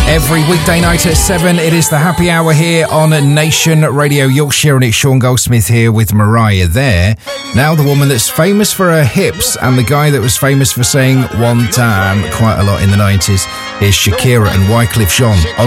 Every weekday night at 7, it is the happy hour here on Nation Radio Yorkshire, and it's Sean Goldsmith here with Mariah there. Now the woman that's famous for her hips and the guy that was famous for saying one time quite a lot in the 90s is Shakira and Wyclef Jean on